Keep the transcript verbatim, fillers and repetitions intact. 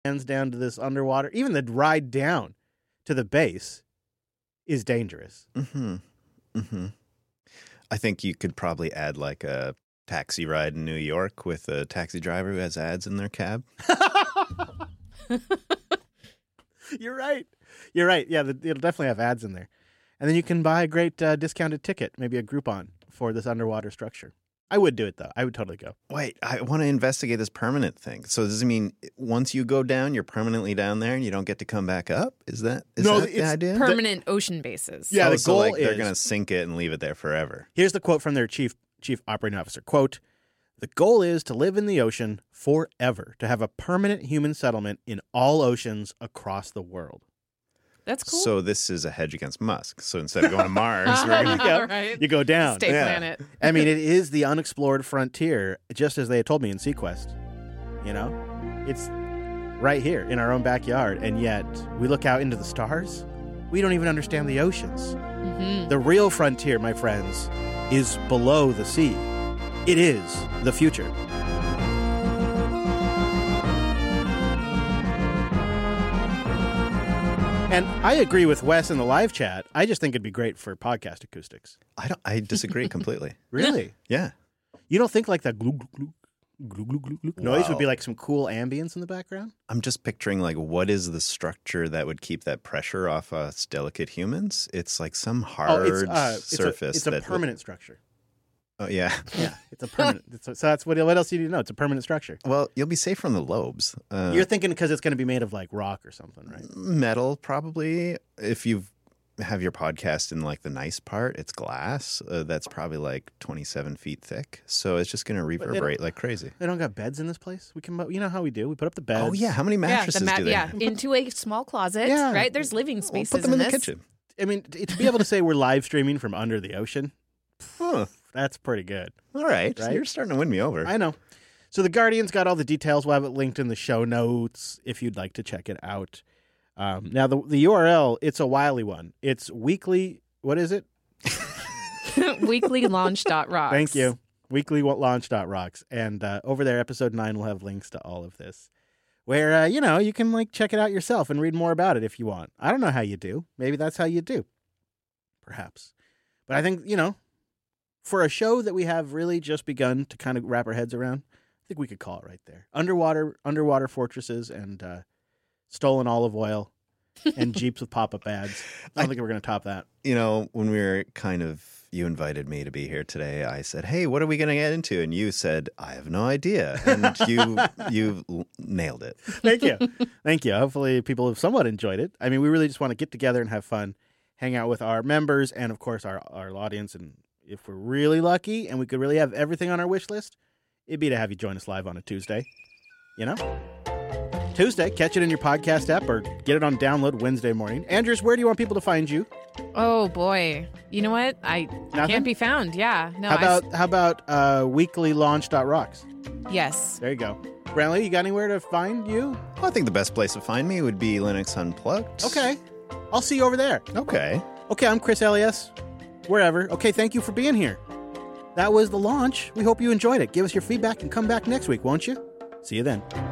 hands down to this underwater. Even the ride down to the base is dangerous. Mm-hmm. Mm-hmm. I think you could probably add like a taxi ride in New York with a taxi driver who has ads in their cab. You're right. You're right. Yeah, the, it'll definitely have ads in there. And then you can buy a great uh, discounted ticket, maybe a Groupon for this underwater structure. I would do it, though. I would totally go. Wait, I want to investigate this permanent thing. So does it mean once you go down, you're permanently down there and you don't get to come back up? Is that, is No, that the it's idea? Permanent ocean bases. Yeah, oh, the so goal like they're is- going to sink it and leave it there forever. Here's the quote from their chief chief operating officer. Quote, "The goal is to live in the ocean forever, to have a permanent human settlement in all oceans across the world." That's cool. So this is a hedge against Musk. So instead of going to Mars, we're going to go. Right. You go down. Stay Yeah. planet. I mean, it is the unexplored frontier, just as they had told me in Sequest. You know? It's right here in our own backyard, and yet we look out into the stars. We don't even understand the oceans. Mm-hmm. The real frontier, my friends, is below the sea. It is the future. And I agree with Wes in the live chat. I just think it'd be great for podcast acoustics. I don't. I disagree completely. Really? Yeah. You don't think like that glug, glug, glug, glug, glug, glug noise would be Wow. like some cool ambience in the background? I'm just picturing like what is the structure that would keep that pressure off us delicate humans? It's like some hard oh, it's, uh, it's surface. A, it's a that permanent structure. Oh yeah. Yeah, it's a permanent. it's a, so that's what. What else do you need to know? It's a permanent structure. Well, you'll be safe from the lobes. Uh, You're thinking because it's going to be made of like rock or something, right? metal probably. If you have your podcast in like the nice part, it's glass. Uh, that's probably like twenty-seven feet thick. So it's just going to they don't- reverberate like crazy. They don't got beds in this place. We can, you know how we do. We put up the beds. Oh yeah, how many Yeah, mattresses the mat- do they yeah, have? into a small closet. Yeah. Right. There's living We'll spaces put them in, the this. kitchen. I mean, t- to be able to say we're live streaming from under the ocean, Huh. that's pretty good. All right. Right? You're starting to win me over. I know. So the Guardian's got all the details. We'll have it linked in the show notes if you'd like to check it out. Um, now, the the U R L, it's a wily one. It's weekly, what is it? Weekly launch dot rocks. Thank you. weekly launch dot rocks. And uh, over there, episode nine will have links to all of this. Where, uh, you know, you can like check it out yourself and read more about it if you want. I don't know how you do. Maybe that's how you do. Perhaps. But I think, you know, for a show that we have really just begun to kind of wrap our heads around, I think we could call it right there. Underwater underwater fortresses and uh, stolen olive oil and Jeeps with pop-up ads. I don't think we're going to top that. You know, when we were kind of, you invited me to be here today, I said, hey, what are we going to get into? And you said, I have no idea. And you you l- nailed it. Thank you. Thank you. Hopefully people have somewhat enjoyed it. I mean, we really just want to get together and have fun, hang out with our members and, of course, our, our audience. And if we're really lucky and we could really have everything on our wish list, it'd be to have you join us live on a Tuesday. You know? Tuesday, catch it in your podcast app or get it on download Wednesday morning. Andrews, where do you want people to find you? Oh boy. You know what? I Nothing? can't be found. Yeah. No. How I s- about how about uh, weekly launch dot rocks? yes. There you go. Brantley, you got anywhere to find you? Well, I think the best place to find me would be Linux Unplugged. Okay. I'll see you over there. Okay. Okay, I'm Chris Elias. Wherever. Okay, thank you for being here. That was the launch. We hope you enjoyed it. Give us your feedback and come back next week, won't you? See you then.